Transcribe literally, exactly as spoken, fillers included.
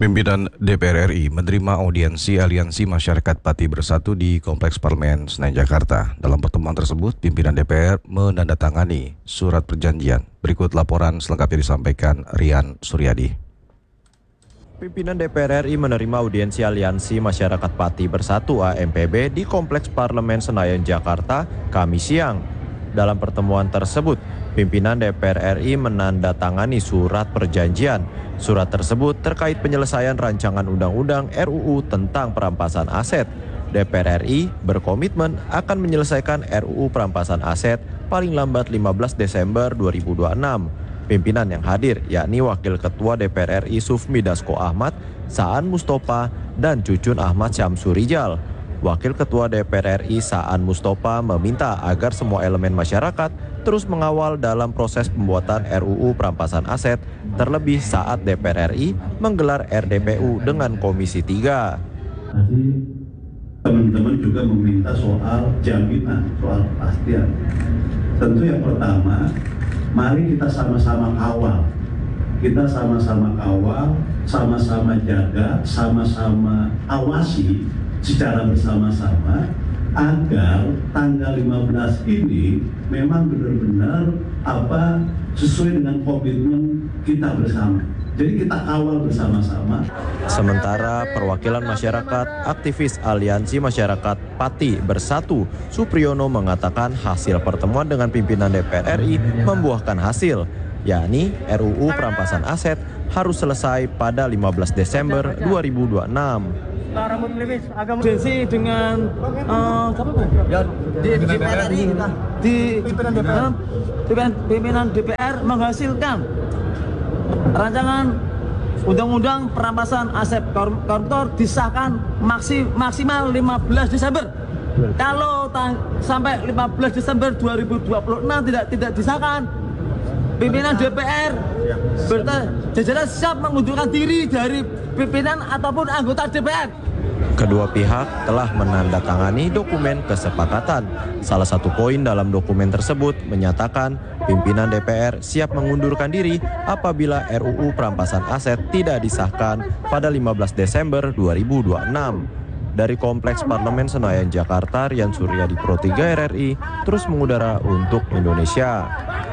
Pimpinan D P R R I menerima audiensi Aliansi Masyarakat Pati Bersatu di Kompleks Parlemen Senayan, Jakarta. Dalam pertemuan tersebut, pimpinan D P R menandatangani surat perjanjian. Berikut laporan selengkapnya disampaikan Rian Suryadi. Pimpinan D P R R I menerima audiensi Aliansi Masyarakat Pati Bersatu A M P B di Kompleks Parlemen Senayan, Jakarta, Kamis siang. Dalam pertemuan tersebut, pimpinan D P R R I menandatangani surat perjanjian. Surat tersebut terkait penyelesaian rancangan undang-undang R U U tentang perampasan aset. D P R R I berkomitmen akan menyelesaikan R U U perampasan aset paling lambat lima belas Desember dua ribu dua puluh enam. Pimpinan yang hadir yakni Wakil Ketua D P R R I Sufmi Dasko Ahmad, Saan Mustopa, dan Cucun Ahmad Syamsurijal. Wakil Ketua D P R R I Saan Mustopa meminta agar semua elemen masyarakat terus mengawal dalam proses pembuatan R U U perampasan aset, terlebih saat D P R R I menggelar R D P U dengan Komisi tiga. Tadi teman-teman juga meminta soal jaminan, soal kepastian. Tentu yang pertama, mari kita sama-sama kawal. Kita sama-sama kawal, sama-sama jaga, sama-sama awasi secara bersama-sama agar tanggal lima belas ini memang benar-benar apa sesuai dengan komitmen kita bersama. Jadi kita kawal bersama-sama. Sementara perwakilan masyarakat, aktivis Aliansi Masyarakat Pati Bersatu, Supriyono mengatakan hasil pertemuan dengan pimpinan D P R R I membuahkan hasil, yakni R U U perampasan aset harus selesai pada lima belas Desember dua ribu dua puluh enam. Audiensi dengan uh, ya, di D P R R I di pimpinan D P R, pimpinan D P R menghasilkan rancangan undang-undang perampasan aset koruptor disahkan maksi, maksimal lima belas Desember. Kalau tang, sampai lima belas Desember dua ribu dua puluh enam tidak tidak disahkan, pimpinan D P R berjajaran siap mengundurkan diri dari pimpinan ataupun anggota D P R. Kedua pihak telah menandatangani dokumen kesepakatan. Salah satu poin dalam dokumen tersebut menyatakan pimpinan D P R siap mengundurkan diri apabila R U U perampasan aset tidak disahkan pada lima belas Desember dua ribu dua puluh enam. Dari Kompleks Parlemen Senayan, Jakarta, Rian Suryadi Pro tiga R R I terus mengudara untuk Indonesia.